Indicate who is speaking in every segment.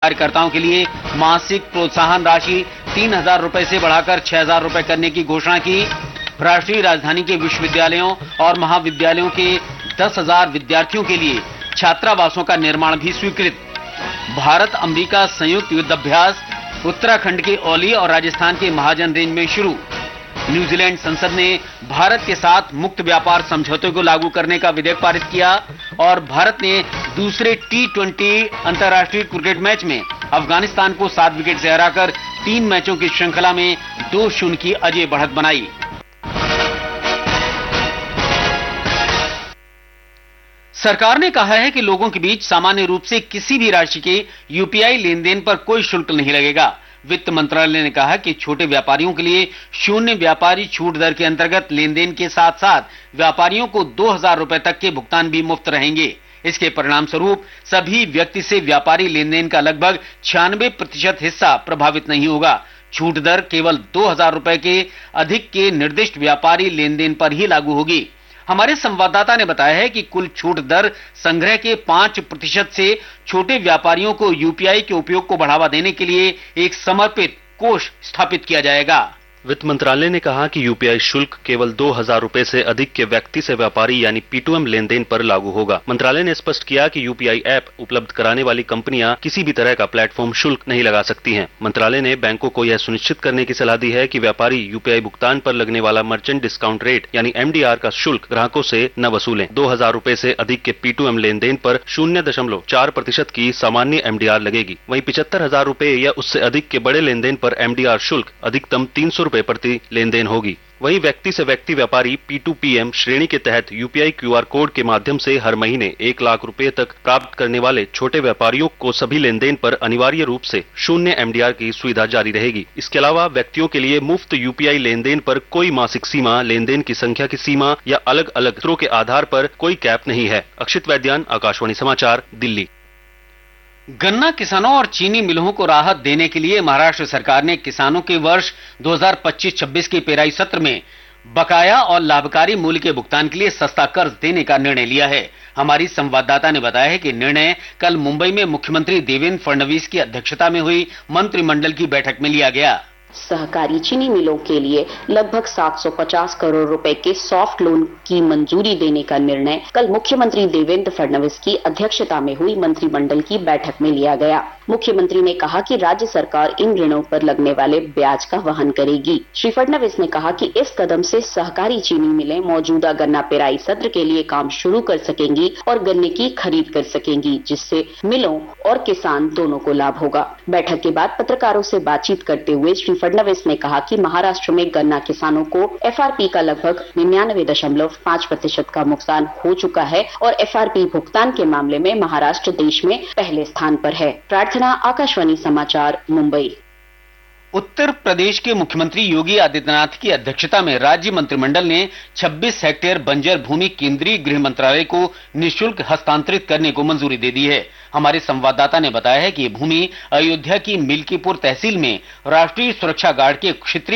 Speaker 1: कार्यकर्ताओं के लिए मासिक प्रोत्साहन राशि 3,000 रुपए से बढ़ाकर 6,000 रुपए करने की घोषणा की। राष्ट्रीय राजधानी के विश्वविद्यालयों और महाविद्यालयों के 10,000 विद्यार्थियों के लिए छात्रावासों का निर्माण भी स्वीकृत। भारत अमेरिका संयुक्त युद्धाभ्यास उत्तराखंड के औली और राजस्थान के महाजन रेंज में शुरू। न्यूजीलैंड संसद ने भारत के साथ मुक्त व्यापार समझौते को लागू करने का विधेयक पारित किया और भारत ने दूसरे T20 अंतर्राष्ट्रीय क्रिकेट मैच में अफगानिस्तान को 7 विकेट से हराकर 3 मैचों की श्रृंखला में 2-0 की अजय बढ़त बनाई। सरकार ने कहा है कि लोगों के बीच सामान्य रूप से किसी भी राशि के यूपीआई लेन देन पर कोई शुल्क नहीं लगेगा। वित्त मंत्रालय ने कहा कि छोटे व्यापारियों के लिए शून्य व्यापारी छूट दर के अंतर्गत लेन देन के साथ साथ व्यापारियों को 2,000 रुपए तक के भुगतान भी मुफ्त रहेंगे। इसके परिणाम स्वरूप सभी व्यक्ति से व्यापारी लेन देन का लगभग 96% हिस्सा प्रभावित नहीं होगा। छूट दर केवल 2,000 रुपए के अधिक के निर्दिष्ट व्यापारी लेन देन पर ही लागू होगी। हमारे संवाददाता ने बताया है कि कुल छूट दर संग्रह के 5% से छोटे व्यापारियों को यूपीआई के उपयोग को बढ़ावा देने के लिए एक समर्पित कोष स्थापित किया जाएगा।
Speaker 2: वित्त मंत्रालय ने कहा कि यूपीआई शुल्क केवल 2,000 रुपए से अधिक के व्यक्ति से व्यापारी यानी P2M लेन देन पर लागू होगा। मंत्रालय ने स्पष्ट किया कि यूपीआई ऐप उपलब्ध कराने वाली कंपनियां किसी भी तरह का प्लेटफॉर्म शुल्क नहीं लगा सकती हैं। मंत्रालय ने बैंकों को यह सुनिश्चित करने की सलाह दी है कि व्यापारी यूपीआई भुगतान पर लगने वाला मर्चेंट डिस्काउंट रेट यानी MDR का शुल्क ग्राहकों से न वसूलें। 2,000 रुपए से अधिक के P2M लेन देन पर 0.4% की सामान्य MDR लगेगी। वहीं 75,000 रुपए या उससे अधिक के बड़े लेन देन पर MDR शुल्क अधिकतम 300 रुपए प्रति लेन देन होगी। वहीं व्यक्ति से व्यक्ति व्यापारी P2PM श्रेणी के तहत यूपीआई QR कोड के माध्यम से हर महीने 1 लाख रुपए तक प्राप्त करने वाले छोटे व्यापारियों को सभी लेन देन पर अनिवार्य रूप से शून्य MDR की सुविधा जारी रहेगी। इसके अलावा व्यक्तियों के लिए मुफ्त यूपीआई लेन देन पर कोई मासिक सीमा, लेन देन की संख्या की सीमा या अलग अलग सूत्रों के आधार पर कोई कैप नहीं है। अक्षित वैद्यान, आकाशवाणी समाचार, दिल्ली।
Speaker 1: गन्ना किसानों और चीनी मिलों को राहत देने के लिए महाराष्ट्र सरकार ने किसानों के वर्ष 2025-26 के पेराई सत्र में बकाया और लाभकारी मूल्य के भुगतान के लिए सस्ता कर्ज देने का निर्णय लिया है। हमारी संवाददाता ने बताया है कि निर्णय कल मुंबई में मुख्यमंत्री देवेंद्र फडणवीस की अध्यक्षता में हुई मंत्रिमंडल की बैठक में लिया गया।
Speaker 3: सहकारी चीनी मिलों के लिए लगभग 750 करोड़ रुपए के सॉफ्ट लोन की मंजूरी देने का निर्णय कल मुख्यमंत्री देवेंद्र फडणवीस की अध्यक्षता में हुई मंत्रिमंडल की बैठक में लिया गया। मुख्यमंत्री ने कहा कि राज्य सरकार इन ऋणों पर लगने वाले ब्याज का वहन करेगी। श्री फडणवीस ने कहा कि इस कदम से सहकारी चीनी मिलें मौजूदा गन्ना पेराई सत्र के लिए काम शुरू कर सकेंगी और गन्ने की खरीद कर सकेंगी, जिससे मिलों और किसान दोनों को लाभ होगा। बैठक के बाद पत्रकारों से बातचीत करते हुए श्री फडणवीस ने कहा कि महाराष्ट्र में गन्ना किसानों को FRP का लगभग 99.5% का नुकसान हो चुका है और FRP भुगतान के मामले में महाराष्ट्र देश में पहले स्थान पर है। प्रार्थना, आकाशवाणी समाचार, मुंबई।
Speaker 1: उत्तर प्रदेश के मुख्यमंत्री योगी आदित्यनाथ की अध्यक्षता में राज्य मंत्रिमंडल ने 26 हेक्टेयर बंजर भूमि केंद्रीय गृह मंत्रालय को निःशुल्क हस्तांतरित करने को मंजूरी दे दी है। हमारे संवाददाता ने बताया है कि ये भूमि अयोध्या की मिल्कीपुर तहसील में राष्ट्रीय सुरक्षा गार्ड के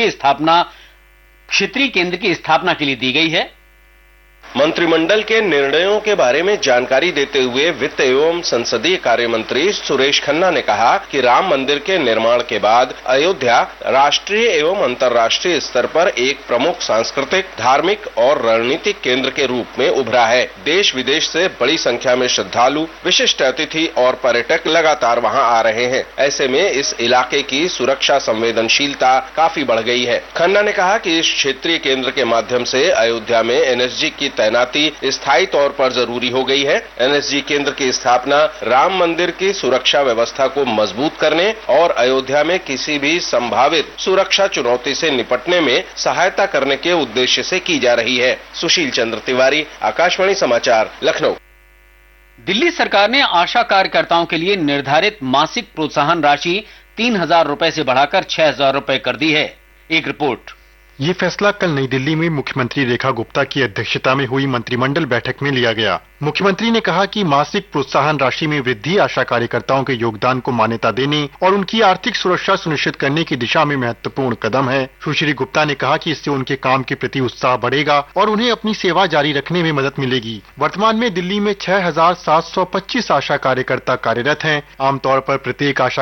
Speaker 1: क्षेत्रीय केंद्र की स्थापना के लिए दी गई है।
Speaker 4: मंत्रिमंडल के निर्णयों के बारे में जानकारी देते हुए वित्त एवं संसदीय कार्य मंत्री सुरेश खन्ना ने कहा कि राम मंदिर के निर्माण के बाद अयोध्या राष्ट्रीय एवं अंतर्राष्ट्रीय स्तर पर एक प्रमुख सांस्कृतिक, धार्मिक और रणनीतिक केंद्र के रूप में उभरा है। देश विदेश से बड़ी संख्या में श्रद्धालु, विशिष्ट अतिथि और पर्यटक लगातार वहां आ रहे हैं। ऐसे में इस इलाके की सुरक्षा संवेदनशीलता काफी बढ़ गई है। खन्ना ने कहा कि इस क्षेत्रीय केंद्र के माध्यम से अयोध्या में NSG की तैनाती स्थायी तौर पर जरूरी हो गई है। NSG केंद्र की स्थापना राम मंदिर की सुरक्षा व्यवस्था को मजबूत करने और अयोध्या में किसी भी संभावित सुरक्षा चुनौती से निपटने में सहायता करने के उद्देश्य से की जा रही है। सुशील चंद्र तिवारी, आकाशवाणी समाचार, लखनऊ।
Speaker 1: दिल्ली सरकार ने आशा कार्यकर्ताओं के लिए निर्धारित मासिक प्रोत्साहन राशि 3,000 रुपए से बढ़ाकर 6,000 रुपए कर दी है। एक रिपोर्ट।
Speaker 5: ये फैसला कल नई दिल्ली में मुख्यमंत्री रेखा गुप्ता की अध्यक्षता में हुई मंत्रिमंडल बैठक में लिया गया। मुख्यमंत्री ने कहा कि मासिक प्रोत्साहन राशि में वृद्धि आशा कार्यकर्ताओं के योगदान को मान्यता देने और उनकी आर्थिक सुरक्षा सुनिश्चित करने की दिशा में महत्वपूर्ण कदम है। सुश्री गुप्ता ने कहा कि इससे उनके काम के प्रति उत्साह बढ़ेगा और उन्हें अपनी सेवा जारी रखने में मदद मिलेगी। वर्तमान में दिल्ली में 6,725 आशा कार्यकर्ता कार्यरत हैं। आमतौर पर प्रत्येक आशा